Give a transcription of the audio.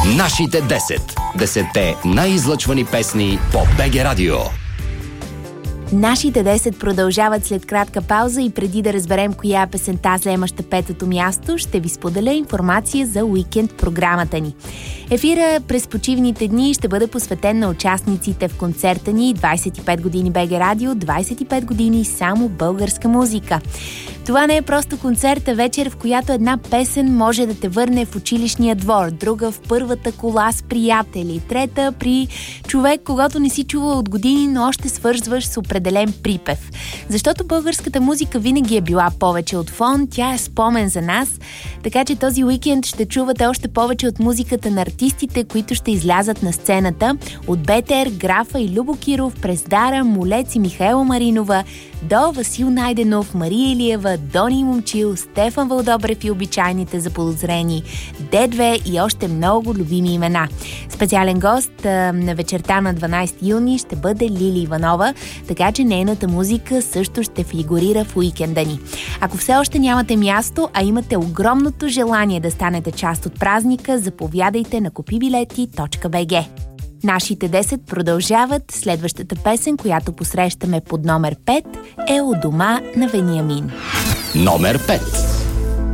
Нашите 10. 10-те най-излъчвани песни по БГ Радио. Нашите 10 продължават след кратка пауза и преди да разберем коя е песента, заемаща петото място, ще ви споделя информация за уикенд програмата ни. Ефира през почивните дни ще бъде посветен на участниците в концерта ни 25 години БГ Радио, 25 години само българска музика. Това не е просто концерт, а вечер, в която една песен може да те върне в училищния двор, друга в първата кола с приятели, трета при човек, когато не си чувал от години, но още свързваш с определен припев. Защото българската музика винаги е била повече от фон, тя е спомен за нас, така че този уикенд ще чувате още повече от музиката на артистите, които ще излязат на сцената, от Бетер, Графа и Любо Киров, през Дара, Молец и Михаела Маринова, до Васил Найденов, Мария Илиева, Дони Момчил, Стефан Вълдобрев и обичайните заподозрени, Д2 и още много любими имена. Специален гост на вечерта на 12 юни ще бъде Лили Иванова, така че нейната музика също ще фигурира в уикенда ни. Ако все още нямате място, а имате огромното желание да станете част от празника, заповядайте на kupibileti.bg. Нашите 10 продължават. Следващата песен, която посрещаме под номер 5, е "У дома" на Вениамин. Номер 5.